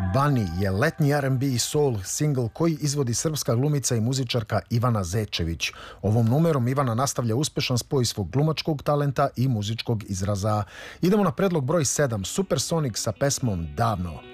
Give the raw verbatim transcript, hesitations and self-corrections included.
Bunny je letnji R and B i soul single koji izvodi srpska glumica i muzičarka Ivana Zečević. Ovom numerom Ivana nastavlja uspešan spoj svog glumačkog talenta i muzičkog izraza. Idemo na predlog broj sedam, Supersonic sa pesmom Davno.